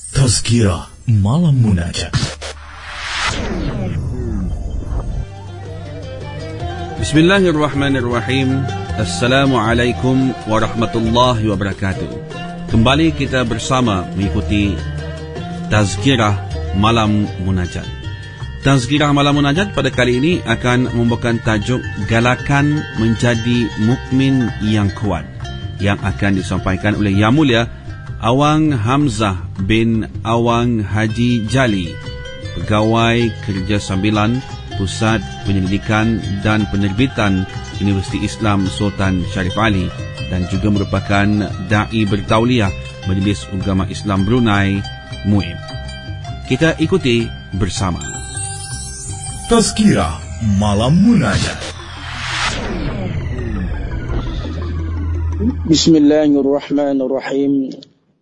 Tazkirah Malam Munajat. Bismillahirrahmanirrahim. Assalamualaikum warahmatullahi wabarakatuh. Kembali kita bersama mengikuti Tazkirah Malam Munajat. Tazkirah Malam Munajat pada kali ini akan membawakan tajuk Galakan Menjadi Mukmin yang Kuat, yang akan disampaikan oleh Yang Mulia Awang Hamzah bin Awang Haji Jali, Pegawai Kerja Sambilan Pusat Penyelidikan dan Penerbitan Universiti Islam Sultan Syarif Ali, dan juga merupakan Da'i Bertauliah Majlis Ugama Islam Brunei MUIB. Kita ikuti bersama Tazkirah Malam Munajat. Bismillahirrahmanirrahim.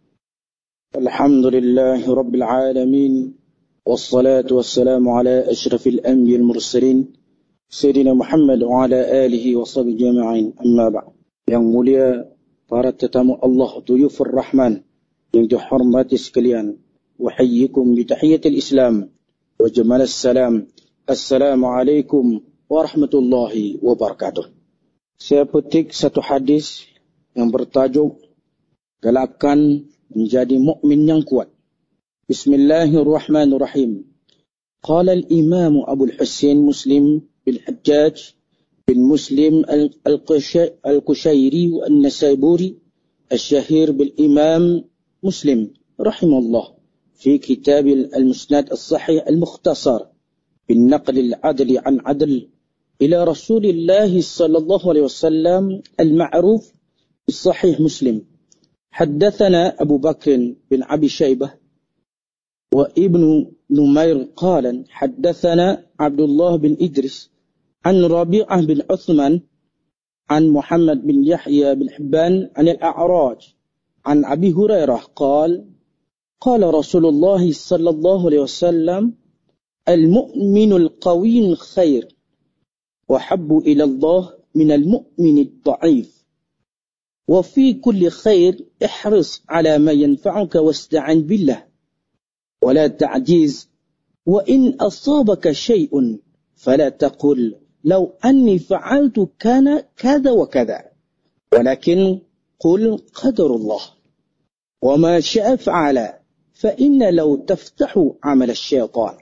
Alhamdulillahi Rabbil Alamin. Wassalatu wassalamu ala ashrafil anbiya'il mursalin Sayyidina Muhammad wa ala alihi wa sahbihi jami'in. Amma ba'd. Yang mulia para tetamu Allah, duyufur Rahman yang dihormati sekalian, wahayyikum bitahiyatil Islam wa jamalas salam. Assalamualaikum warahmatullahi wabarakatuh. Saya petik satu hadis yang bertajuk Galakan Menjadi Mukmin yang Kuat. Bismillahirrahmanirrahim. Qala al-Imam Abu al-Husain Muslim bin Hajjaj bin Muslim al-Qushayri al-Nasaiburi al-Shahir bil-Imam Muslim rahimahullah fi kitab al-Musnad al-Sahih al-Mukhtasar بالنقل العدل عن عدل إلى رسول الله صلى الله عليه وسلم المعروف بالصحيح مسلم. حدثنا أبو بكر بن أبي شيبة وابن نمير قال حدثنا عبد الله بن إدريس عن ربيعة بن عثمان عن محمد بن يحيى بن حبان عن الأعراج عن أبي هريرة قال قال رسول الله صلى الله عليه وسلم المؤمن القوي خير وحب إلى الله من المؤمن الضعيف وفي كل خير احرص على ما ينفعك واستعن بالله ولا تعجز وإن أصابك شيء فلا تقل لو أني فعلت كان كذا وكذا ولكن قل قدر الله وما شاء فعل فإن لو تفتح عمل الشيطان.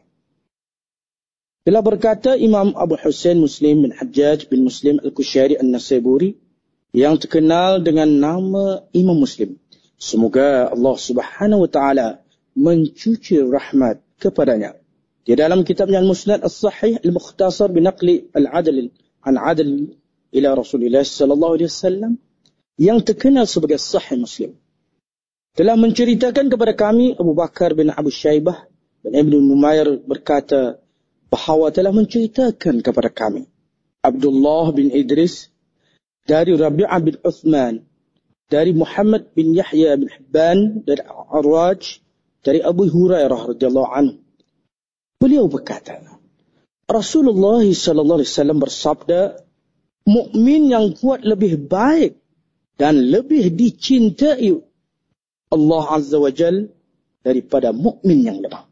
Telah berkata Imam Abu Husain Muslim bin Hajjaj bin Muslim al-Qushayri al-Nasaiburi yang terkenal dengan nama Imam Muslim. Semoga Allah Subhanahu wa taala mencuci rahmat kepadanya. Di dalam kitabnya Al-Musnad Al-Sahih Al-Mukhtasar binaqli al-adl an adl ila Rasulullah sallallahu alaihi wasallam yang terkenal sebagai Sahih Muslim, telah menceritakan kepada kami Abu Bakar bin Abu Shaybah bin Ibn Numair berkata bahawa telah menceritakan kepada kami Abdullah bin Idris dari Rabi'ah bin Uthman, dari Muhammad bin Yahya bin Hibban, dari Arwaj, dari Abu Hurairah radhiyallahu anhu. Beliau berkata, Rasulullah sallallahu alaihi wasallam bersabda, mukmin yang kuat lebih baik dan lebih dicintai Allah Azza wa Jalla daripada mukmin yang lemah.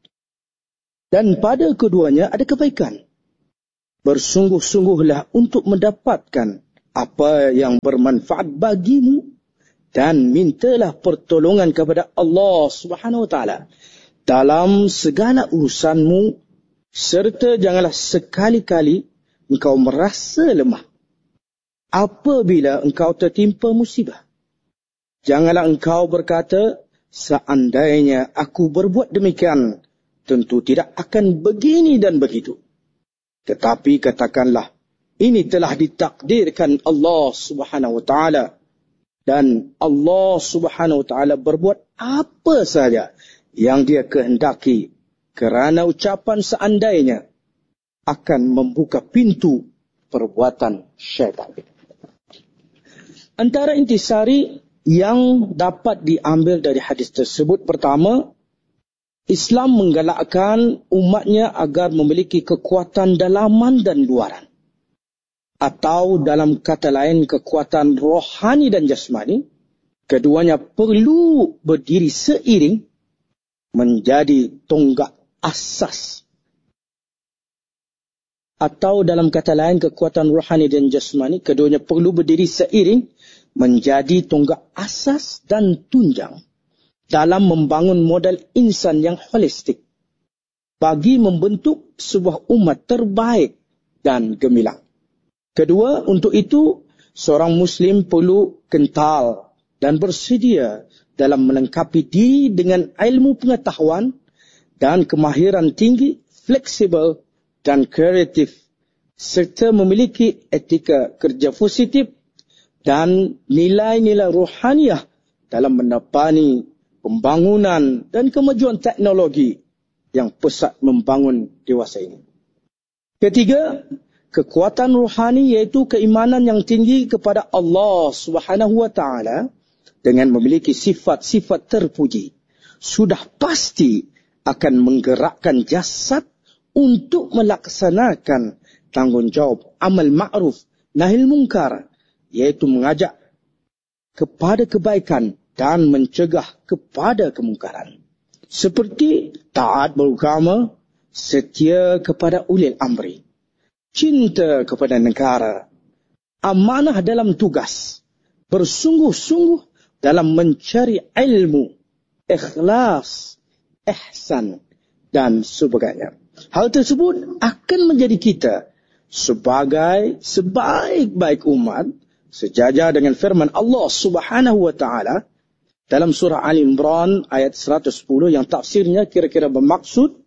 Dan pada keduanya ada kebaikan. Bersungguh-sungguhlah untuk mendapatkan apa yang bermanfaat bagimu dan mintalah pertolongan kepada Allah Subhanahu wa taala dalam segala urusanmu, serta janganlah sekali-kali engkau merasa lemah apabila engkau tertimpa musibah. Janganlah engkau berkata, seandainya aku berbuat demikian, tentu tidak akan begini dan begitu. Tetapi katakanlah, ini telah ditakdirkan Allah Subhanahu wa taala, dan Allah Subhanahu wa taala berbuat apa saja yang Dia kehendaki, kerana ucapan seandainya akan membuka pintu perbuatan syaitan. Antara intisari yang dapat diambil dari hadis tersebut, pertama, Islam menggalakkan umatnya agar memiliki kekuatan dalaman dan luaran. Atau dalam kata lain, kekuatan rohani dan jasmani. Keduanya perlu berdiri seiring menjadi tonggak asas. Atau dalam kata lain, kekuatan rohani dan jasmani, keduanya perlu berdiri seiring menjadi tonggak asas dan tunjang dalam membangun model insan yang holistik bagi membentuk sebuah umat terbaik dan gemilang. Kedua, untuk itu, seorang Muslim perlu kental dan bersedia dalam melengkapi diri dengan ilmu pengetahuan dan kemahiran tinggi, fleksibel dan kreatif, serta memiliki etika kerja positif dan nilai-nilai rohaniah dalam mendapati pembangunan dan kemajuan teknologi yang pesat membangun dewasa ini. Ketiga, kekuatan rohani iaitu keimanan yang tinggi kepada Allah Subhanahu wa taala dengan memiliki sifat-sifat terpuji sudah pasti akan menggerakkan jasad untuk melaksanakan tanggungjawab amal ma'ruf nahi munkar, iaitu mengajak kepada kebaikan dan mencegah kepada kemungkaran. Seperti taat beragama, setia kepada ulil amri, cinta kepada negara, amanah dalam tugas, bersungguh-sungguh dalam mencari ilmu, ikhlas, ihsan dan sebagainya. Hal tersebut akan menjadi kita sebagai sebaik-baik umat sejajar dengan firman Allah Subhanahu wa taala dalam surah Ali Imran ayat 110 yang tafsirnya kira-kira bermaksud,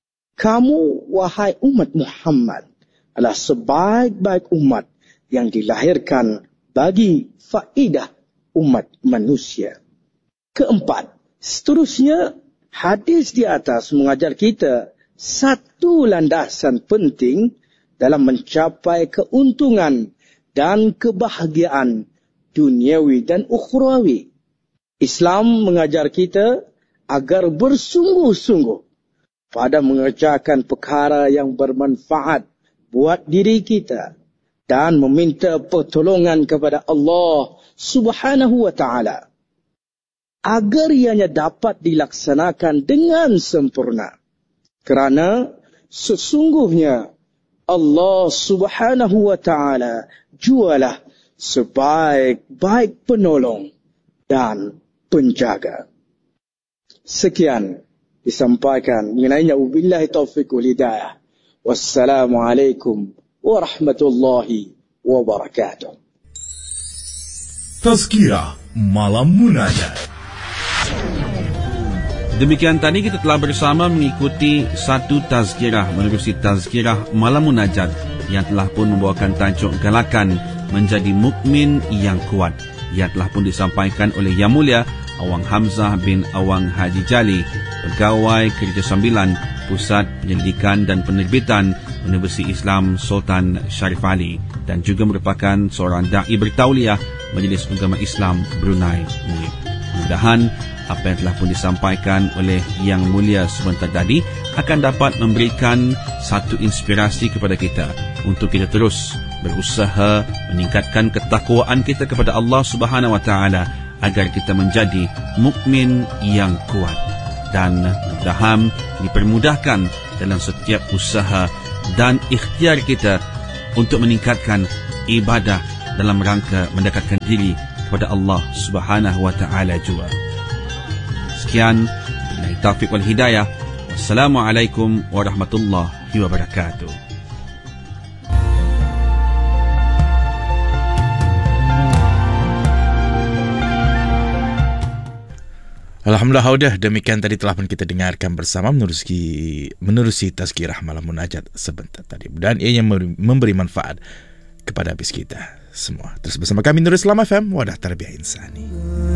kamu wahai umat Muhammad adalah sebaik-baik umat yang dilahirkan bagi faedah umat manusia. Keempat, seterusnya hadis di atas mengajar kita satu landasan penting dalam mencapai keuntungan dan kebahagiaan duniawi dan ukhrawi. Islam mengajar kita agar bersungguh-sungguh pada mengerjakan perkara yang bermanfaat buat diri kita dan meminta pertolongan kepada Allah Subhanahu wa taala agar ianya dapat dilaksanakan dengan sempurna. Kerana sesungguhnya Allah Subhanahu wa taala jualah sebaik-baik penolong dan penjaga. Sekian disampaikan mengenainya, wabillahi taufiq wal hidayah. Wassalamualaikum warahmatullahi wabarakatuh. Tazkirah Malam Munajat. Demikian tadi kita telah bersama mengikuti satu tazkirah menerusi tazkirah Malam Munajat yang telah pun membawakan tajuk galakan menjadi mukmin yang kuat, yang telah pun disampaikan oleh Yang Mulia Awang Hamzah bin Awang Haji Jali, Pegawai Kerja Sambilan Pusat Penyelidikan dan Penerbitan Universiti Islam Sultan Sharif Ali, dan juga merupakan seorang da'i bertauliah Majlis Agama Islam Brunei Muib. Mudah-mudahan apa yang telah pun disampaikan oleh Yang Mulia sebentar tadi akan dapat memberikan satu inspirasi kepada kita untuk kita terus berusaha meningkatkan ketakwaan kita kepada Allah Subhanahu wa taala agar kita menjadi mukmin yang kuat, dan mudah-mudahan dipermudahkan dalam setiap usaha dan ikhtiar kita untuk meningkatkan ibadah dalam rangka mendekatkan diri kepada Allah Subhanahu wa taala juga. Sekian, billahi taufiq wal hidayah. Wassalamualaikum warahmatullahi wabarakatuh. Alhamdulillah, sudah demikian tadi telah pun kita dengarkan bersama menerusi tazkirah Malam Munajat sebentar tadi, dan ia yang memberi manfaat kepada habis kita semua. Terus bersama kami Nurul Islam FM, Wadah Tarbiyah Insani.